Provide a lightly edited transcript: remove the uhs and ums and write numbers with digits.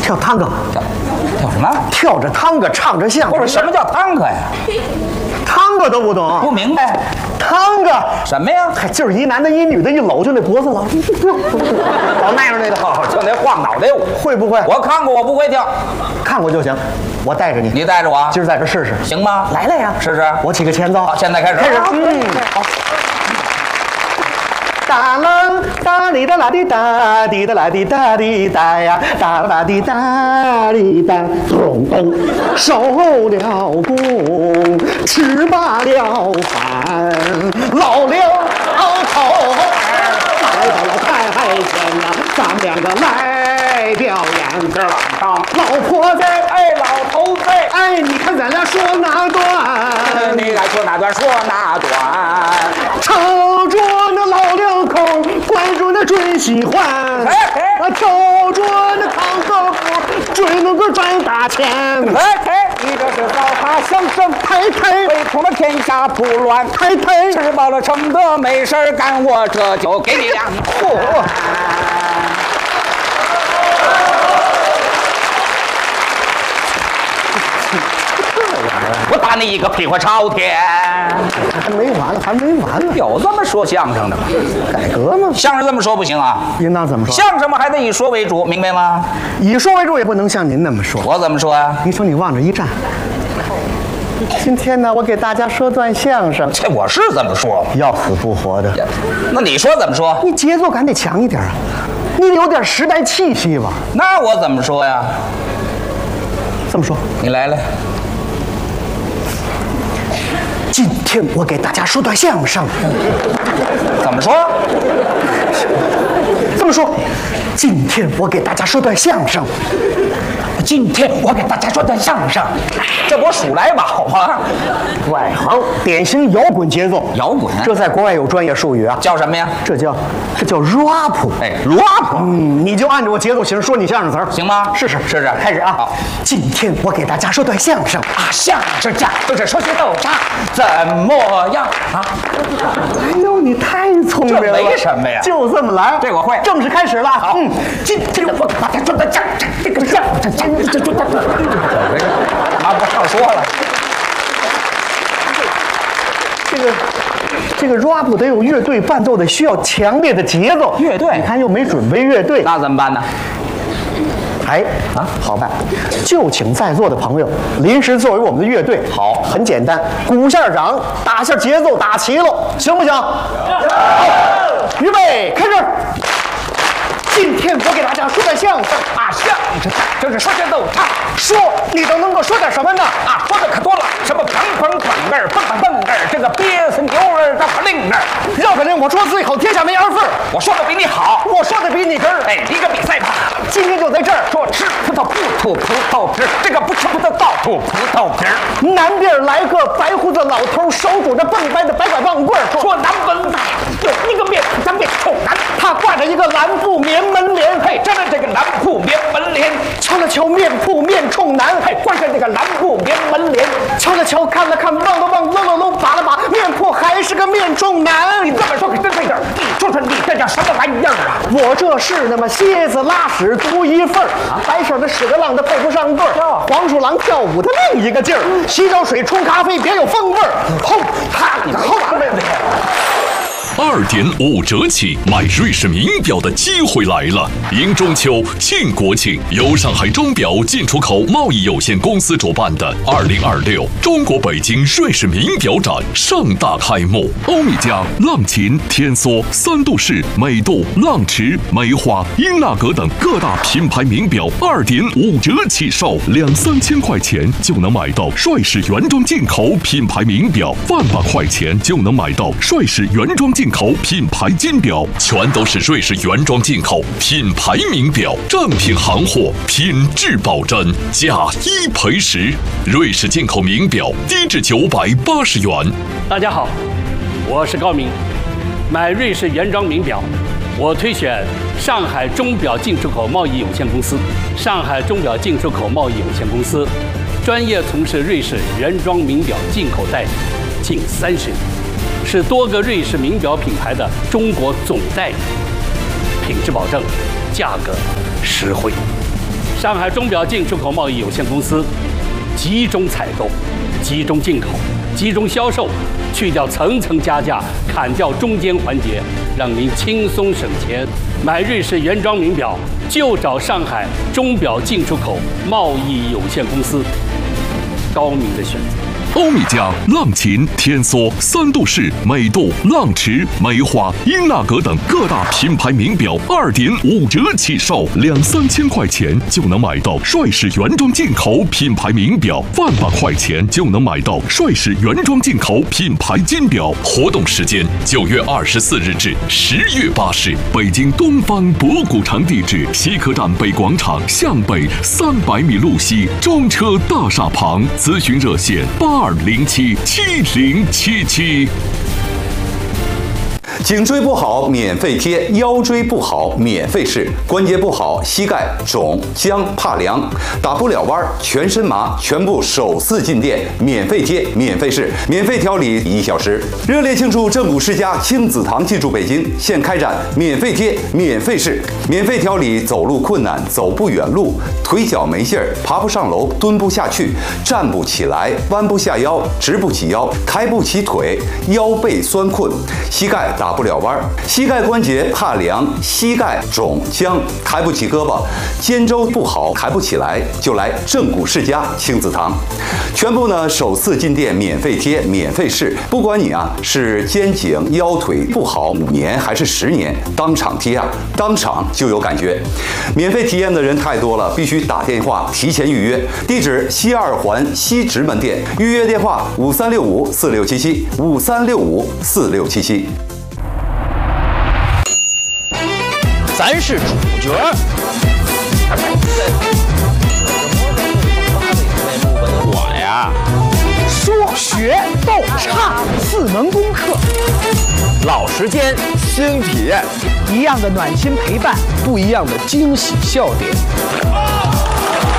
跳探戈， 跳什么？ 跳着探戈，唱着相声。 不是，什么叫探戈呀？ 探戈都不懂？ 不明白。 探戈什么呀？ 还就是一男的，一女的，一搂就那脖子老那样那个， 就那晃脑袋舞， 会不会？ 我看过，我不会跳。 看过就行，我带着你。 你带着我， 今儿在这试试， 行吗？ 来了呀， 试试。 我起个前奏。 好，现在开始。 开始。好。哒啦哒哩哒啦滴哒滴哒啦滴哒滴哒呀，哒啦滴哒滴哒，咚咚，收了工，吃罢了饭，老两口儿来到了台前呐，咱们两个来表演。 这老张， 老婆在， 哎，老头在， 哎，你看咱俩说哪段？ 你该说哪段说哪段。 瞅着那老两口，关注那准喜欢，瞅着那康和福，准能够赚大钱。 你这是糟蹋相声，为统了天下不乱，吃饱了撑得没事干，我这就给你两裤。我打你一个屁股朝天！ 还没完了，还没完了， 有这么说相声的吗？ 改革吗？ 相声这么说不行啊！ 应当怎么说？ 相声嘛还得以说为主，明白吗？ 以说为主也不能像您那么说。 我怎么说啊？ 你说你往这一站，今天呢，我给大家说段相声， 这我是这么说， 要死不活的。 那你说怎么说？ 你节奏感得强一点啊，你得有点时代气息吧？ 那我怎么说呀？ 这么说， 你来来。 今天我给大家说段相声。 怎么说？ 这么说，今天我给大家说段相声。今天我给大家说段相声， 这不数来宝吗？ 外行典型摇滚节奏， 摇滚， 这在国外有专业术语啊， 叫什么呀？ 这叫 rap。 哎 ，rap。 你就按照我节奏型说你相声词儿， 行吗？ 试试， 开始啊！ 好，今天我给大家说段相声啊，相声家就是说些逗唱，怎么样啊？ 哎呦，你太聪明了， 这没什么呀， 就这么来， 这我会。 正式开始了， 好， 今天我给大家说段相声，这个相声。 干嘛不上说了？ 这个 rap 得有乐队伴奏的，需要强烈的节奏。 乐队， 你看又没准备乐队， 那怎么办呢？ 哎啊，好办，就请在座的朋友临时作为我们的乐队。 好， 很简单，鼓下掌，打下节奏，打齐了，行不行？好，预备，开始。今天我给大家说段相声啊，相声就是说些逗唱，说你都能够说点什么呢？ 啊，说的可多了，什么砰砰砰儿，蹦蹦儿，这个憋死牛儿的不灵儿， 绕个人我说最好，天下没二份儿。 我说的比你好， 我说的比你根儿。 哎，一个比赛吧， 今天就在这儿说吃葡萄不吐葡萄皮儿，这个不吃葡萄倒吐葡萄皮儿。 南边来个白胡子老头，手拄着蹦掰的白拐棒棍儿， 说南门有一个面咱面臭男， 他挂着一个蓝布棉门帘， 嘿，站在这个蓝布棉门帘， 瞧了瞧面铺面冲南， 嘿，关上这个蓝布棉门帘， 瞧了瞧看了看望了望搂了搂把了把，面铺还是个面冲南。 你这么说可真费劲儿，你说说你这叫什么玩意儿啊？ 我这是那么蝎子拉屎独一份儿，白色的屎的浪的配不上个儿，黄鼠狼跳舞的另一个劲儿，洗脚水冲咖啡别有风味儿，轰啪轰 2.5折起买瑞士名表的机会来了！迎中秋、庆国庆，由上海钟表进出口贸易有限公司主办的2026中国北京瑞士名表展盛大开幕。欧米茄、浪琴、天梭、三度式、美度、浪驰、梅花、英纳格等各大品牌名表2.5折起售，2-3千块钱就能买到瑞士原装进口品牌名表，10000块钱就能买到瑞士原装进口品牌金表，全都是瑞士原装进口品牌名表，正品行货，品质保真，价1赔10。瑞士进口名表低至980元。 大家好，我是高明。买瑞士原装名表，我推选上海钟表进出口贸易有限公司。上海钟表进出口贸易有限公司专业从事瑞士原装名表进口代理近30年。是多个瑞士名表品牌的中国总代理，品质保证，价格实惠。 上海钟表进出口贸易有限公司集中采购、集中进口、集中销售，去掉层层加价，砍掉中间环节，让您轻松省钱。买瑞士原装名表就找上海钟表进出口贸易有限公司，高明的选择。 欧米茄、浪琴、天梭、三度式、美度、浪驰、梅花、英纳格等各大品牌名表2.5折起售，2、3千块钱就能买到帅士原装进口品牌名表，10000块钱就能买到帅士原装进口品牌金表。活动时间9月24日至10月8日，北京东方博古城地址：西客站北广场向北300米路西中车大厦旁。咨询热线82077077。 颈椎不好免费贴，腰椎不好免费试，关节不好膝盖肿僵怕凉打不了弯全身麻，全部首次进店免费贴免费试，免费调理1小时。热烈庆祝正骨世家亲子堂进驻北京，现开展免费贴免费试，免费调理走路困难、走不远路、腿脚没劲儿、爬不上楼、蹲不下去、站不起来、弯不下腰、直不起腰、抬不起腿、腰背酸困、膝盖打不了弯，膝盖关节怕凉、膝盖肿僵、抬不起胳膊、肩周不好、抬不起来，就来正骨世家亲子堂。全部呢首次进店免费贴免费试，不管你是肩颈腰腿不好5年还是10年，当场贴当场就有感觉。免费体验的人太多了，必须打电话提前预约。地址：西2环西直门店，预约电话5365467753654677。 咱是主角。我呀， 说学逗唱4门功课， 老时间，新体验， 一样的暖心陪伴， 不一样的惊喜笑点。